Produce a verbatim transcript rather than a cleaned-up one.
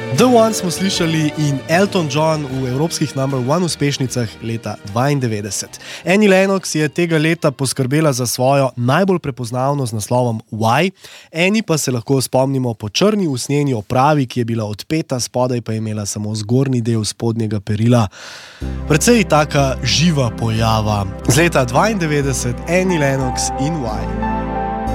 The One smo slišali in Elton John v evropskih number one uspešnicah leta dvaindevetdeset. Annie Lennox je tega leta poskrbela za svojo najbolj prepoznavno z naslovom Why. Annie pa se lahko spomnimo po črni usnjeni opravi, ki je bila odpeta, spodaj pa je imela samo zgornji del spodnjega perila. Precej taka živa pojava. Z leta dvaindevetdeset Annie Lennox in Why.